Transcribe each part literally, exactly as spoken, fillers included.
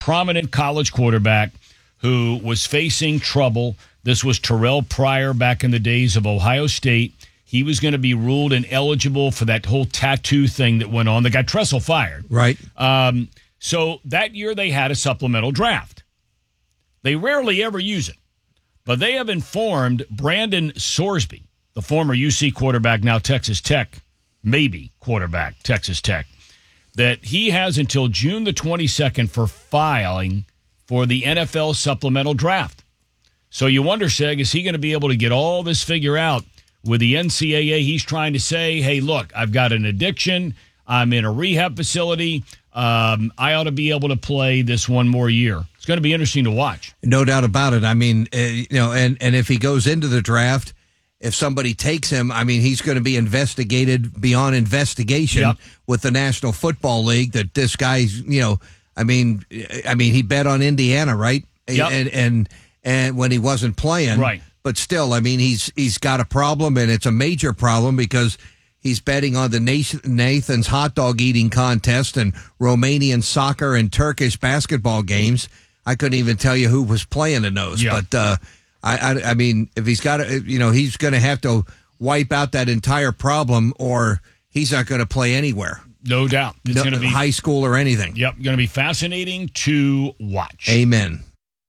prominent college quarterback who was facing trouble. This was Terrell Pryor back in the days of Ohio State. He was going to be ruled ineligible for that whole tattoo thing that went on. That got Tressel fired. Right. Um, so that year they had a supplemental draft. They rarely ever use it. But they have informed Brandon Sorsby, the former U C quarterback, now Texas Tech, maybe quarterback, Texas Tech, that he has until June the twenty-second for filing for the N F L supplemental draft. So you wonder, Seg, is he going to be able to get all this figure out with the N C double A? He's trying to say, hey, look, I've got an addiction. I'm in a rehab facility. Um, I ought to be able to play this one more year. It's going to be interesting to watch. No doubt about it. I mean, uh, you know, and, and if he goes into the draft, if somebody takes him, I mean, he's going to be investigated beyond investigation yep. with the National Football League that this guy's, you know, I mean, I mean, he bet on Indiana, right? Yep. And, and, and when he wasn't playing, right. But still, I mean, he's, he's got a problem, and it's a major problem because he's betting on the Nathan's hot dog eating contest and Romanian soccer and Turkish basketball games. I couldn't even tell you who was playing in those, yeah. but, uh, I, I, I mean, if he's got to, you know, he's going to have to wipe out that entire problem, or he's not going to play anywhere. No doubt. It's no, going to be high school or anything. Yep, going to be fascinating to watch. Amen.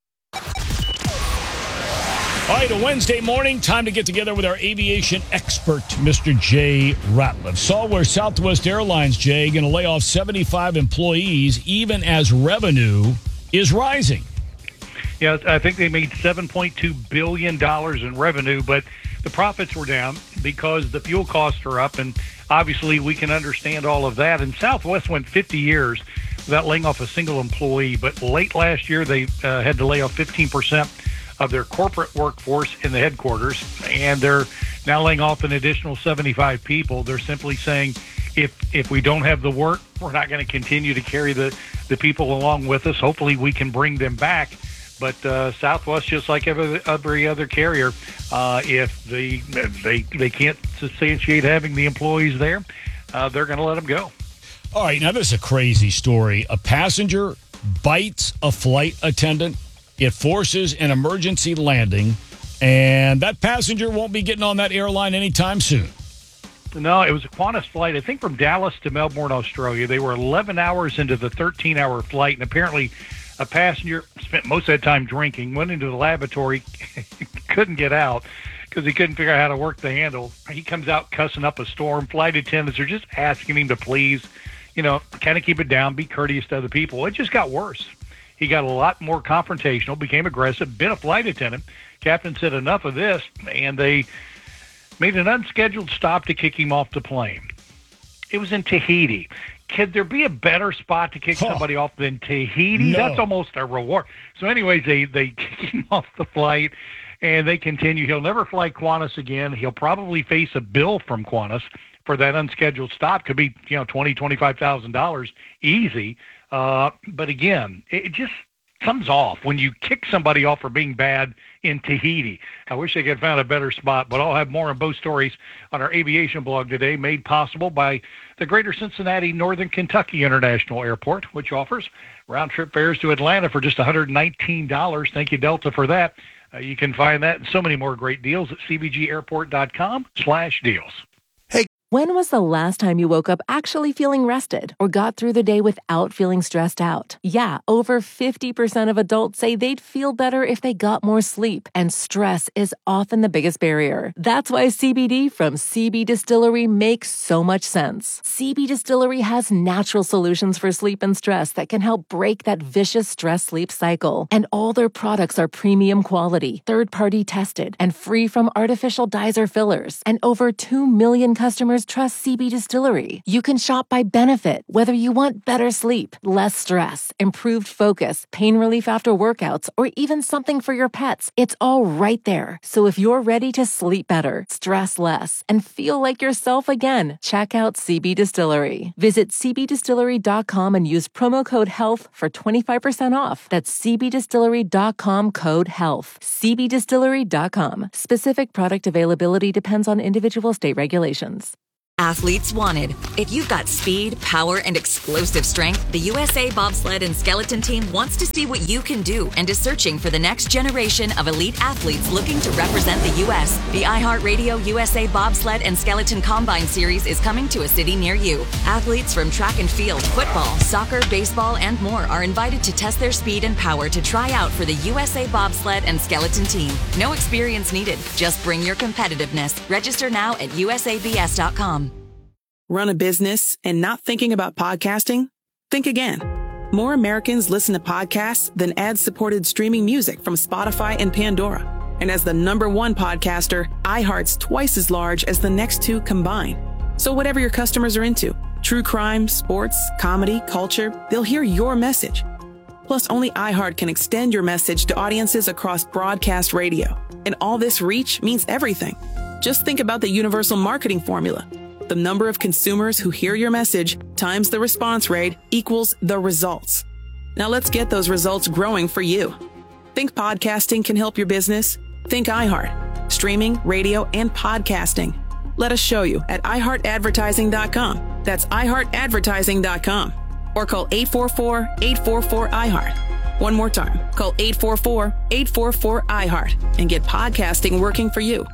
All right, a Wednesday morning, time to get together with our aviation expert, Mister Jay Ratliff. Saw where Southwest Airlines, Jay, going to lay off seventy-five employees even as revenue is rising. Yeah, I think they made seven point two billion dollars in revenue, but the profits were down because the fuel costs are up, and obviously we can understand all of that. And Southwest went fifty years without laying off a single employee, but late last year they uh, had to lay off fifteen percent of their corporate workforce in the headquarters, and they're now laying off an additional seventy-five people. They're simply saying, if if we don't have the work, we're not going to continue to carry the, the people along with us. Hopefully we can bring them back. But uh, Southwest, just like every, every other carrier, uh, if they, they they can't substantiate having the employees there, uh, they're going to let them go. All right, now this is a crazy story. A passenger bites a flight attendant. It forces an emergency landing, and that passenger won't be getting on that airline anytime soon. No, it was a Qantas flight, I think from Dallas to Melbourne, Australia. They were eleven hours into the thirteen-hour flight, and apparently a passenger spent most of that time drinking, went into the lavatory, couldn't get out because he couldn't figure out how to work the handle. He comes out cussing up a storm. Flight attendants are just asking him to please, you know, kind of keep it down, be courteous to other people. It just got worse. He got a lot more confrontational, became aggressive, been a flight attendant. Captain said enough of this, and they made an unscheduled stop to kick him off the plane. It was in Tahiti. Could there be a better spot to kick huh. somebody off than Tahiti? No. That's almost a reward. So anyways, they, they kick him off the flight, and they continue. He'll never fly Qantas again. He'll probably face a bill from Qantas for that unscheduled stop. Could be, you know, twenty thousand dollars, twenty-five thousand dollars easy. Uh, but again, it just something's off when you kick somebody off for being bad in Tahiti. I wish they could have found a better spot, but I'll have more on both stories on our aviation blog today, made possible by the Greater Cincinnati Northern Kentucky International Airport, which offers round-trip fares to Atlanta for just one hundred nineteen dollars. Thank you, Delta, for that. Uh, you can find that and so many more great deals at cbgairport.com slash deals. When was the last time you woke up actually feeling rested or got through the day without feeling stressed out? Yeah, over fifty percent of adults say they'd feel better if they got more sleep, and stress is often the biggest barrier. That's why C B D from C B Distillery makes so much sense. C B Distillery has natural solutions for sleep and stress that can help break that vicious stress-sleep cycle. And all their products are premium quality, third-party tested, and free from artificial dyes or fillers. And over two million customers trust C B Distillery. You can shop by benefit, whether you want better sleep, less stress, improved focus, pain relief after workouts, or even something for your pets. It's all right there. So if you're ready to sleep better, stress less, and feel like yourself again, check out C B Distillery. Visit c b distillery dot com and use promo code HEALTH for twenty-five percent off. That's c b distillery dot com code HEALTH. c b distillery dot com. Specific product availability depends on individual state regulations. Athletes wanted. If you've got speed, power, and explosive strength, the U S A Bobsled and Skeleton Team wants to see what you can do and is searching for the next generation of elite athletes looking to represent the U S The iHeartRadio U S A Bobsled and Skeleton Combine Series is coming to a city near you. Athletes from track and field, football, soccer, baseball, and more are invited to test their speed and power to try out for the U S A Bobsled and Skeleton Team. No experience needed. Just bring your competitiveness. Register now at U S A B S dot com. Run a business and not thinking about podcasting? Think again. More Americans listen to podcasts than ad-supported streaming music from Spotify and Pandora. And as the number one podcaster, iHeart's twice as large as the next two combined. So whatever your customers are into, true crime, sports, comedy, culture, they'll hear your message. Plus, only iHeart can extend your message to audiences across broadcast radio. And all this reach means everything. Just think about the universal marketing formula. The number of consumers who hear your message times the response rate equals the results. Now let's get those results growing for you. Think podcasting can help your business? Think iHeart. Streaming, radio, and podcasting. Let us show you at i heart advertising dot com. That's i heart advertising dot com. Or call eight four four, eight four four, I heart. One more time. Call eight four four, eight four four, I heart and get podcasting working for you.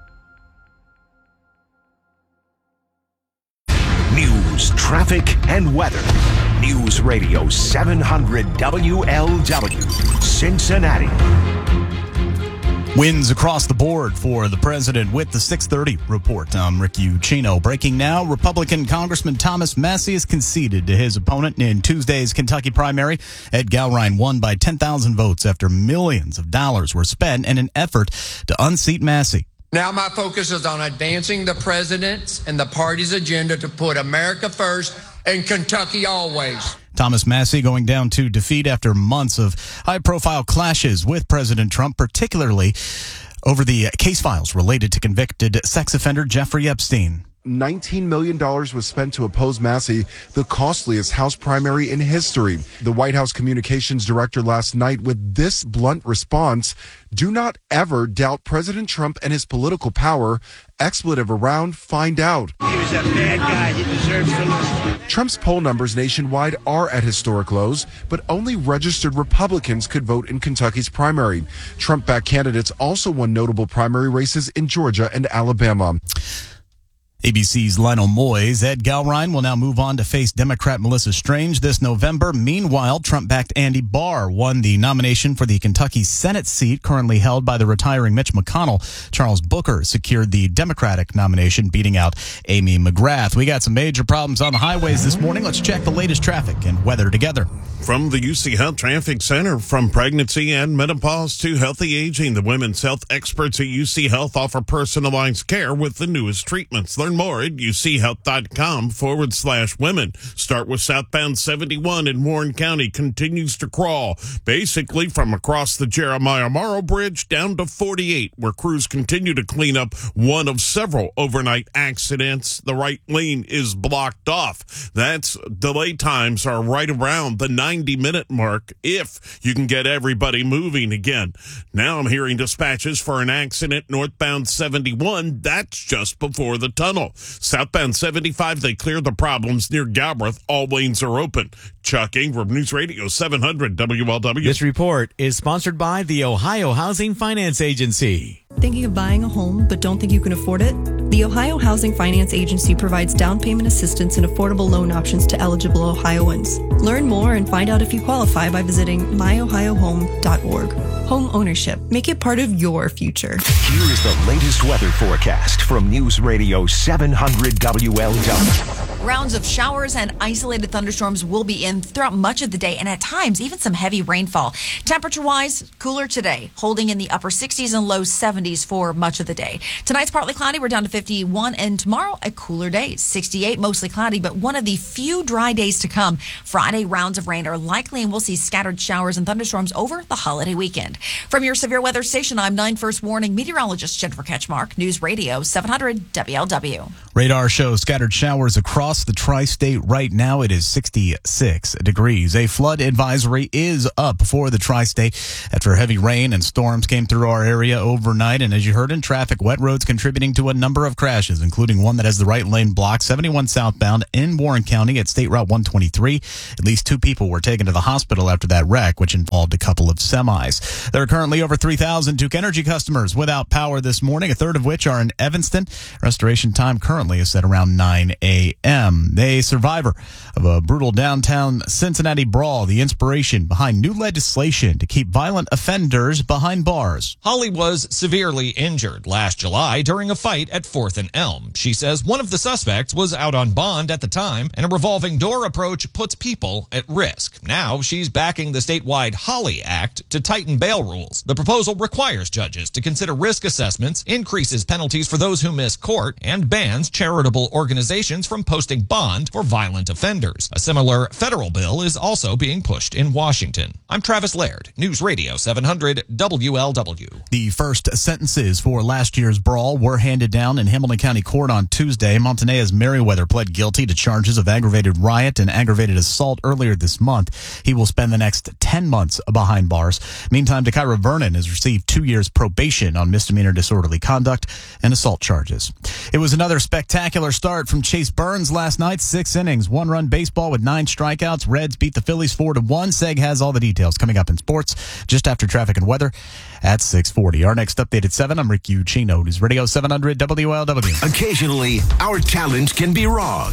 News, traffic, and weather. News Radio seven hundred W L W, Cincinnati. Wins across the board for the president with the six thirty report. I'm Rick Ucino. Breaking now, Republican Congressman Thomas Massie has conceded to his opponent in Tuesday's Kentucky primary. Ed Gowrine won by ten thousand votes after millions of dollars were spent in an effort to unseat Massie. Now my focus is on advancing the president's and the party's agenda to put America first and Kentucky always. Thomas Massie going down to defeat after months of high-profile clashes with President Trump, particularly over the case files related to convicted sex offender Jeffrey Epstein. nineteen million dollars was spent to oppose Massie, the costliest House primary in history. The White House communications director last night with this blunt response: do not ever doubt President Trump and his political power. Expletive around, find out. He was a bad guy. He deserves to lose. Trump's poll numbers nationwide are at historic lows, but only registered Republicans could vote in Kentucky's primary. Trump-backed candidates also won notable primary races in Georgia and Alabama. A B C's Lionel Moyes. Ed Gowrine will now move on to face Democrat Melissa Strange this November. Meanwhile, Trump-backed Andy Barr won the nomination for the Kentucky Senate seat currently held by the retiring Mitch McConnell. Charles Booker secured the Democratic nomination, beating out Amy McGrath. We got some major problems on the highways this morning. Let's check the latest traffic and weather together. From the U C Health Traffic Center, from pregnancy and menopause to healthy aging, the women's health experts at U C Health offer personalized care with the newest treatments. Learn more at uchealth.com forward slash women. Start with southbound seventy-one in Warren County, continues to crawl, basically from across the Jeremiah Morrow Bridge down to forty-eight, where crews continue to clean up one of several overnight accidents. The right lane is blocked off. That's delay times are right around the ninety minute mark if you can get everybody moving again. Now I'm hearing dispatches for an accident northbound seventy-one. That's just before the tunnel. Southbound seventy-five, they cleared the problems near Galbraith. All lanes are open. Chuck Ingram, News Radio seven hundred W L W. This report is sponsored by the Ohio Housing Finance Agency. Thinking of buying a home but don't think you can afford it? The Ohio Housing Finance Agency provides down payment assistance and affordable loan options to eligible Ohioans. Learn more and find out if you qualify by visiting my ohio home dot org. Home ownership. Make it part of your future. Here is the latest weather forecast from News Radio seven hundred W L W. Rounds of showers and isolated thunderstorms will be in throughout much of the day, and at times even some heavy rainfall. Temperature-wise, cooler today, holding in the upper sixties and low seventies for much of the day. Tonight's partly cloudy, we're down to fifty-one, and tomorrow a cooler day, sixty-eight, mostly cloudy, but one of the few dry days to come. Friday, rounds of rain are likely, and we'll see scattered showers and thunderstorms over the holiday weekend. From your severe weather station, I'm nine First Warning meteorologist Jennifer Ketchmark, News Radio seven hundred W L W. Radar shows scattered showers across across the tri-state right now. It is sixty-six degrees. A flood advisory is up for the tri-state after heavy rain and storms came through our area overnight. And as you heard in traffic, wet roads contributing to a number of crashes, including one that has the right lane blocked, seventy-one southbound in Warren County at State Route one twenty-three. At least two people were taken to the hospital after that wreck, which involved a couple of semis. There are currently over three thousand Duke Energy customers without power this morning, a third of which are in Evanston. Restoration time currently is set around nine a.m. A survivor of a brutal downtown Cincinnati brawl, the inspiration behind new legislation to keep violent offenders behind bars. Holly was severely injured last July during a fight at fourth and Elm. She says one of the suspects was out on bond at the time, and a revolving door approach puts people at risk. Now she's backing the statewide Holly Act to tighten bail rules. The proposal requires judges to consider risk assessments, increases penalties for those who miss court, and bans charitable organizations from posting bond for violent offenders. A similar federal bill is also being pushed in Washington. I'm Travis Laird, News Radio seven hundred W L W. The first sentences for last year's brawl were handed down in Hamilton County Court on Tuesday. Montanea's Merriweather pled guilty to charges of aggravated riot and aggravated assault earlier this month. He will spend the next ten months behind bars. Meantime, Dakira Vernon has received two years probation on misdemeanor disorderly conduct and assault charges. It was another spectacular start from Chase Burns last night. Six innings, one-run baseball with nine strikeouts. Reds beat the Phillies four to one. Seg has all the details coming up in sports just after traffic and weather at six forty. Our next update at seven. I'm Rick Ucchino, News Radio seven hundred W L W. Occasionally, our talent can be wrong.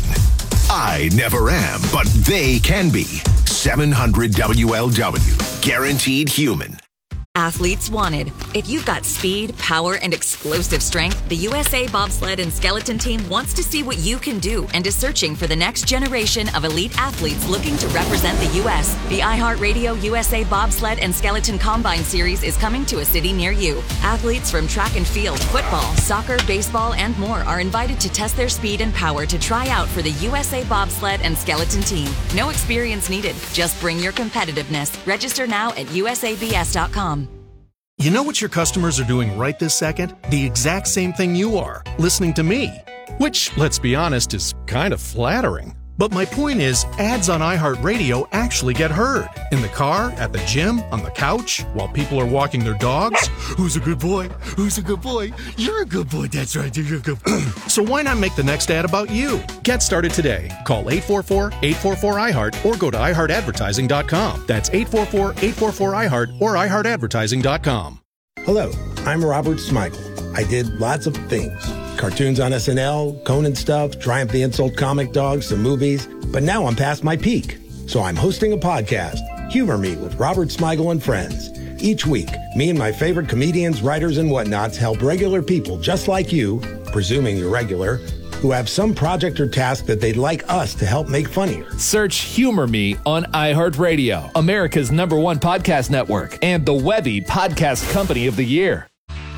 I never am, but they can be. seven hundred W L W. Guaranteed human. Athletes wanted. If you've got speed, power, and explosive strength, the U S A Bobsled and Skeleton Team wants to see what you can do and is searching for the next generation of elite athletes looking to represent the U S. The iHeartRadio U S A Bobsled and Skeleton Combine Series is coming to a city near you. Athletes from track and field, football, soccer, baseball, and more are invited to test their speed and power to try out for the U S A Bobsled and Skeleton Team. No experience needed. Just bring your competitiveness. Register now at U S A B S dot com. You know what your customers are doing right this second? The exact same thing you are, listening to me. Which, let's be honest, is kind of flattering. But my point is, ads on iHeartRadio actually get heard. In the car, at the gym, on the couch, while people are walking their dogs. Who's a good boy? Who's a good boy? You're a good boy. That's right. You're a good boy. So why not make the next ad about you? Get started today. Call eight four four, eight four four, I heart or go to i heart advertising dot com. That's eight four four, eight four four, I heart or i heart advertising dot com. Hello, I'm Robert Smigel. I did lots of things. Cartoons on S N L, Conan stuff, Triumph the Insult comic dogs, some movies. But now I'm past my peak. So I'm hosting a podcast, Humor Me with Robert Smigel and Friends. Each week, me and my favorite comedians, writers, and whatnots help regular people just like you, presuming you're regular, who have some project or task that they'd like us to help make funnier. Search Humor Me on iHeartRadio, America's number one podcast network, and the Webby Podcast Company of the Year.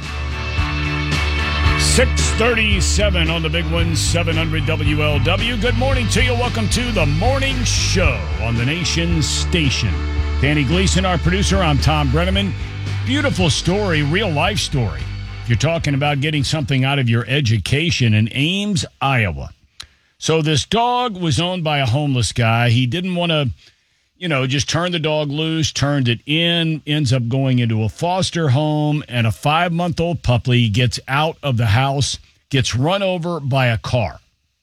six thirty-seven on the big one, seven hundred W L W. Good morning to you. Welcome to the morning show on the nation's station. Danny Gleason, our producer. I'm Tom Brenneman. Beautiful story, real life story. If you're talking about getting something out of your education in Ames, Iowa. So this dog was owned by a homeless guy. He didn't want to, you know, just turn the dog loose, turned it in, ends up going into a foster home, and a five-month-old puppy gets out of the house, gets run over by a car.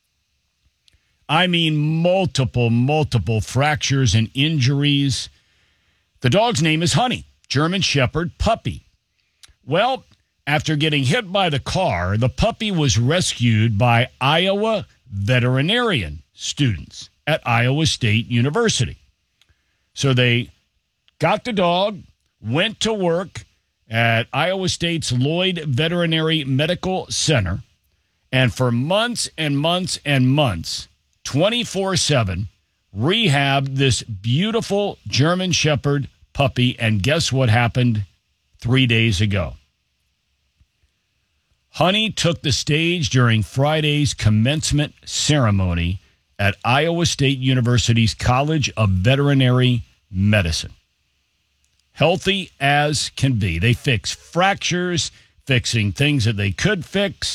I mean, multiple, multiple fractures and injuries. The dog's name is Honey, German Shepherd puppy. Well, after getting hit by the car, the puppy was rescued by Iowa veterinarian students at Iowa State University. So they got the dog, went to work at Iowa State's Lloyd Veterinary Medical Center, and for months and months and months, twenty-four seven, rehabbed this beautiful German Shepherd puppy. And guess what happened three days ago? Honey took the stage during Friday's commencement ceremony at Iowa State University's College of Veterinary Medicine. Healthy as can be. They fix fractures, fixing things that they could fix,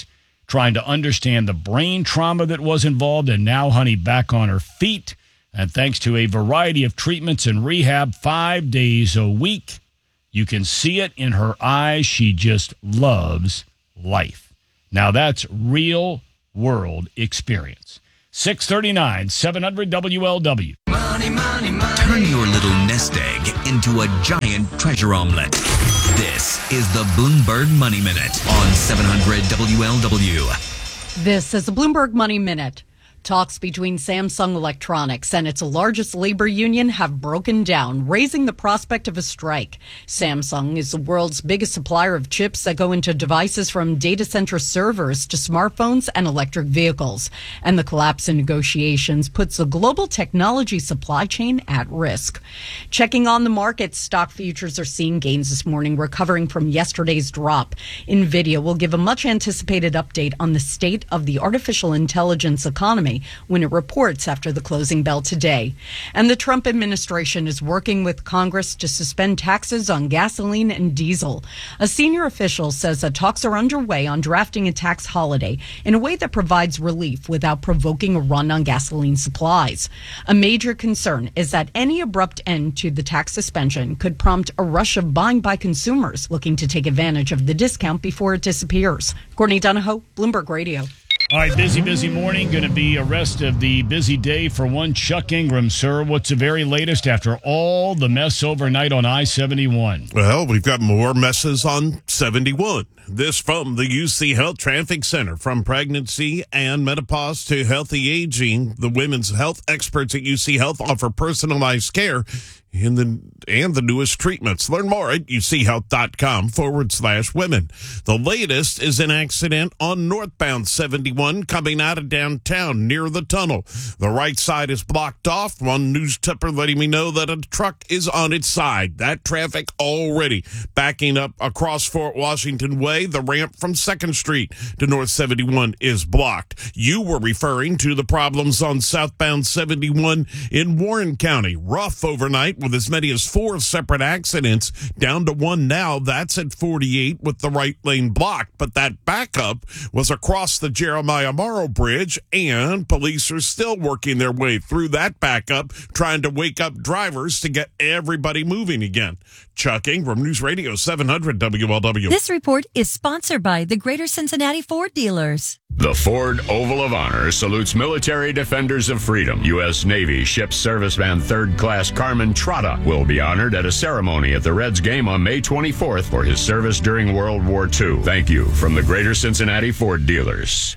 trying to understand the brain trauma that was involved, and now Honey back on her feet. And thanks to a variety of treatments and rehab five days a week, you can see it in her eyes. She just loves life. Now that's real world experience. six thirty-nine, seven hundred W L W. Money, money, money. Turn your little nest egg into a giant treasure omelet. This is the Bloomberg Money Minute on seven hundred W L W. This is the Bloomberg Money Minute. Talks between Samsung Electronics and its largest labor union have broken down, raising the prospect of a strike. Samsung is the world's biggest supplier of chips that go into devices from data center servers to smartphones and electric vehicles. And the collapse in negotiations puts the global technology supply chain at risk. Checking on the markets, stock futures are seeing gains this morning, recovering from yesterday's drop. NVIDIA will give a much anticipated update on the state of the artificial intelligence economy when it reports after the closing bell today. And the Trump administration is working with Congress to suspend taxes on gasoline and diesel. A senior official says that talks are underway on drafting a tax holiday in a way that provides relief without provoking a run on gasoline supplies. A major concern is that any abrupt end to the tax suspension could prompt a rush of buying by consumers looking to take advantage of the discount before it disappears. Courtney Donahoe, Bloomberg Radio. All right, busy, busy morning. Going to be a rest of the busy day for one Chuck Ingram, sir. What's the very latest after all the mess overnight on I seventy-one? Well, we've got more messes on seventy-one. This from the U C Health Traffic Center. From pregnancy and menopause to healthy aging, the women's health experts at U C Health offer personalized care in the and the newest treatments. Learn more at uchealth.com forward slash women. The latest is an accident on northbound seventy-one coming out of downtown near the tunnel. The right side is blocked off. One news tipper letting me know that a truck is on its side. That traffic already backing up across Fort Washington Way. The ramp from second Street to North seventy-one is blocked. You were referring to the problems on southbound seventy-one in Warren County. Rough overnight with as many as four separate accidents, down to one now. That's at forty-eight with the right lane blocked. But that backup was across the Jeremiah Morrow Bridge, and police are still working their way through that backup, trying to wake up drivers to get everybody moving again. Chuck Ingram, News Radio seven hundred W L W. This report is sponsored by the Greater Cincinnati Ford Dealers. The Ford Oval of Honor salutes military defenders of freedom. U S Navy ship serviceman third class Carmen Trotta will be honored at a ceremony at the Reds game on May twenty-fourth for his service during World War Two. Thank you from the Greater Cincinnati Ford Dealers.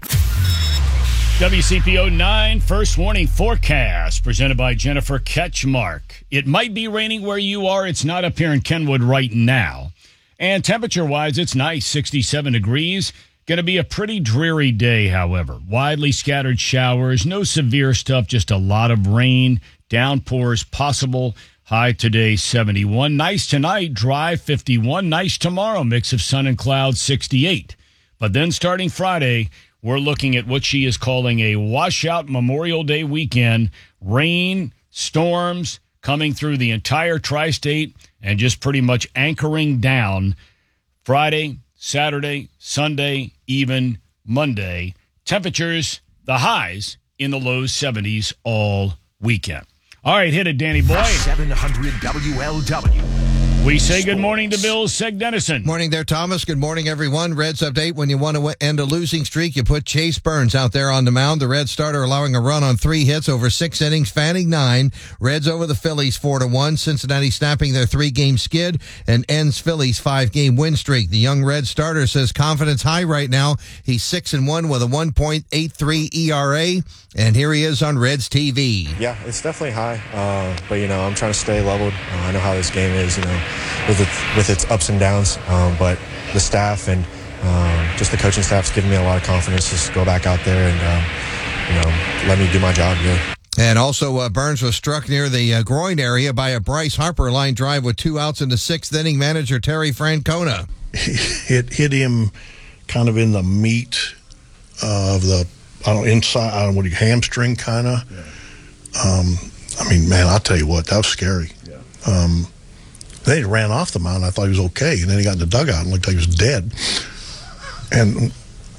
W C P O nine First Warning Forecast presented by Jennifer Ketchmark. It might be raining where you are. It's not up here in Kenwood right now. And temperature-wise, it's nice, sixty-seven degrees. Going to be a pretty dreary day, however. Widely scattered showers, no severe stuff, just a lot of rain. Downpours possible. High today, seventy-one. Nice tonight, dry, fifty-one. Nice tomorrow, mix of sun and clouds, sixty-eight. But then starting Friday, we're looking at what she is calling a washout Memorial Day weekend. Rain, storms coming through the entire tri-state and just pretty much anchoring down Friday, Saturday, Sunday, even Monday. Temperatures, the highs in the low seventies all weekend. All right, hit it, Danny Boy. seven hundred W L W. We say good morning to Bill Seg Dennison. Morning there, Thomas. Good morning, everyone. Reds update. When you want to end a losing streak, you put Chase Burns out there on the mound. The Red starter allowing a run on three hits over six innings, fanning nine. Reds over the Phillies four to one. Cincinnati snapping their three-game skid and ends Phillies five-game win streak. The young Red starter says confidence high right now. He's six and one with a one point eight three E R A. And here he is on Reds T V. Yeah, it's definitely high. Uh, but, you know, I'm trying to stay leveled. Uh, I know how this game is, you know, with its, with its ups and downs. Um, but the staff and um, just the coaching staff's given me a lot of confidence to just go back out there and, um, you know, let me do my job, yeah. And also, uh, Burns was struck near the uh, groin area by a Bryce Harper line drive with two outs in the sixth inning. Manager Terry Francona. It hit him kind of in the meat of the, I don't know, inside, I don't know, what, hamstring kind of. Yeah. Um, I mean, man, I'll tell you what, that was scary. Yeah. Um, then he ran off the mound. I thought he was okay. And then he got in the dugout and looked like he was dead. And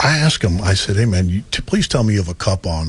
I asked him, I said, hey, man, you, t- please tell me you have a cup on.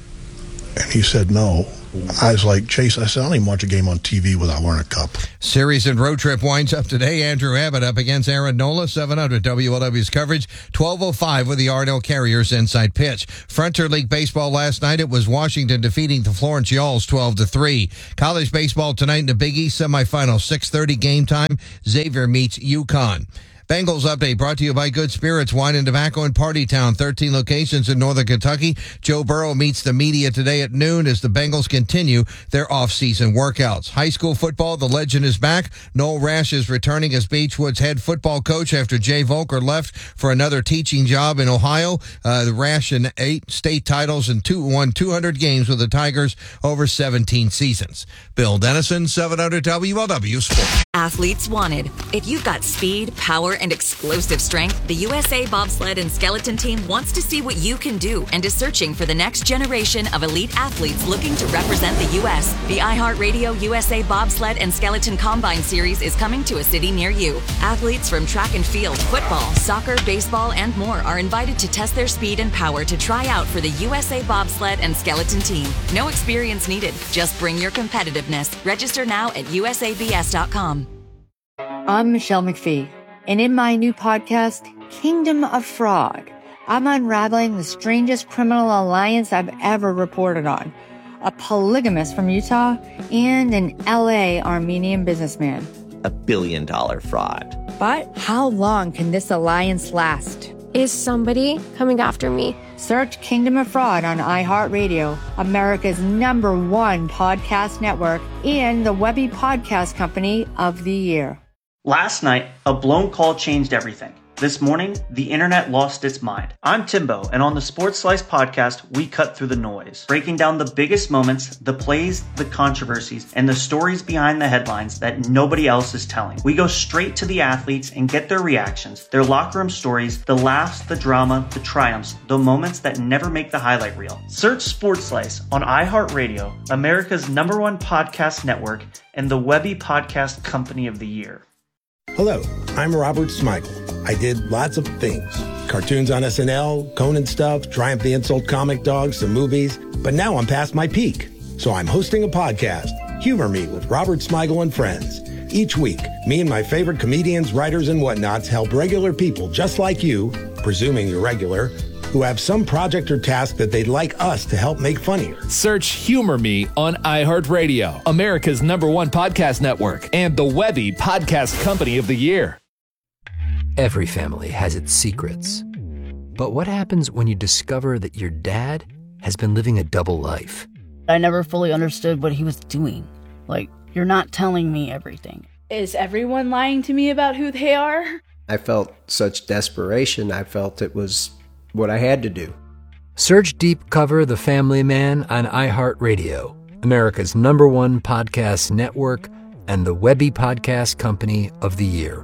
And he said, no. I was like, Chase, I said, I don't even watch a game on T V without wearing a cup. Series and road trip winds up today. Andrew Abbott up against Aaron Nola, seven hundred W L W's coverage, twelve oh five with the R and L Carriers inside pitch. Frontier League baseball last night, it was Washington defeating the Florence Yalls twelve to three. College baseball tonight in the Big East semifinal, six thirty game time. Xavier meets UConn. Bengals update brought to you by Good Spirits Wine and Tobacco in Party Town, thirteen locations in Northern Kentucky. Joe Burrow meets the media today at noon as the Bengals continue their off-season workouts. High school football, the legend is back. Noel Rash is returning as Beechwood's head football coach after Jay Volker left for another teaching job in Ohio. Uh, the Rash in eight state titles and two, won two hundred games with the Tigers over seventeen seasons. Bill Dennison, seven hundred W L W Sports. Athletes wanted. If you've got speed, power, and explosive strength, the U S A Bobsled and Skeleton Team wants to see what you can do and is searching for the next generation of elite athletes looking to represent the U S The iHeartRadio U S A Bobsled and Skeleton Combine Series is coming to a city near you. Athletes from track and field, football, soccer, baseball, and more are invited to test their speed and power to try out for the U S A Bobsled and Skeleton Team. No experience needed. Just bring your competitiveness. Register now at U S A B S dot com. I'm Michelle McPhee, and in my new podcast, Kingdom of Fraud, I'm unraveling the strangest criminal alliance I've ever reported on. A polygamist from Utah and an L A Armenian businessman. A billion dollar fraud. But how long can this alliance last? Is somebody coming after me? Search Kingdom of Fraud on iHeartRadio, America's number one podcast network, and the Webby Podcast Company of the Year. Last night, a blown call changed everything. This morning, the internet lost its mind. I'm Timbo, and on the Sports Slice podcast, we cut through the noise, breaking down the biggest moments, the plays, the controversies, and the stories behind the headlines that nobody else is telling. We go straight to the athletes and get their reactions, their locker room stories, the laughs, the drama, the triumphs, the moments that never make the highlight reel. Search Sports Slice on iHeartRadio, America's number one podcast network, and the Webby Podcast Company of the Year. Hello, I'm Robert Smigel. I did lots of things. Cartoons on S N L, Conan stuff, Triumph the Insult Comic Dog, some movies. But now I'm past my peak. So I'm hosting a podcast, Humor Me with Robert Smigel and Friends. Each week, me and my favorite comedians, writers, and whatnots help regular people just like you, presuming you're regular, who have some project or task that they'd like us to help make funnier. Search Humor Me on iHeartRadio, America's number one podcast network, and the Webby Podcast Company of the Year. Every family has its secrets. But what happens when you discover that your dad has been living a double life? I never fully understood what he was doing. Like, you're not telling me everything. Is everyone lying to me about who they are? I felt such desperation. I felt it was what I had to do. Search Deep Cover The Family Man on iHeartRadio, America's number one podcast network, and the Webby Podcast Company of the Year.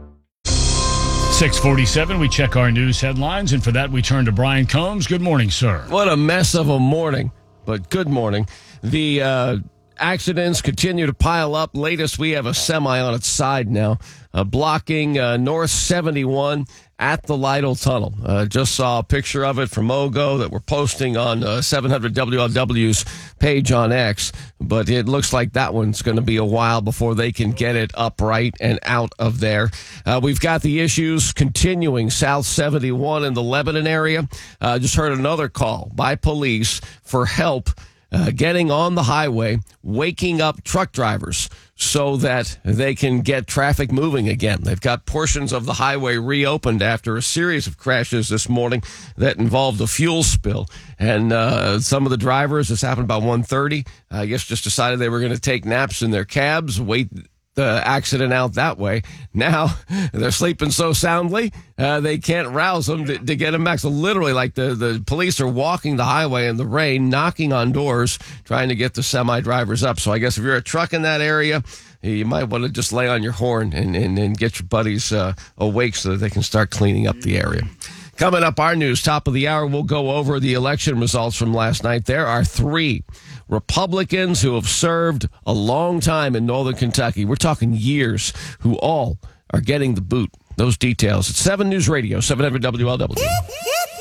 six forty-seven, we check our news headlines, and for that we turn to Brian Combs. Good morning, sir. What a mess of a morning, but good morning. The uh, accidents continue to pile up. Latest, we have a semi on its side now, uh, blocking uh, North seventy-one at the Lytle Tunnel. Uh, just saw a picture of it from Ogo that we're posting on uh, seven hundred W L W's page on X, but it looks like that one's going to be a while before they can get it upright and out of there. Uh, we've got the issues continuing South seventy-one in the Lebanon area. Uh, just heard another call by police for help uh, getting on the highway, waking up truck drivers so that they can get traffic moving again. They've got portions of the highway reopened after a series of crashes this morning that involved a fuel spill. And uh, some of the drivers, this happened about one thirty, I guess just decided they were going to take naps in their cabs, wait the accident out that way. Now they're sleeping so soundly, uh, they can't rouse them to, to get them back. So literally, like the, the police are walking the highway in the rain, knocking on doors, trying to get the semi drivers up. So I guess if you're a truck in that area, you might want to just lay on your horn and, and, and get your buddies uh, awake so that they can start cleaning up the area. Coming up, our news, top of the hour, we'll go over the election results from last night. There are three Republicans who have served a long time in Northern Kentucky. We're talking years, who all are getting the boot. those details at seven News Radio, seven hundred W L W.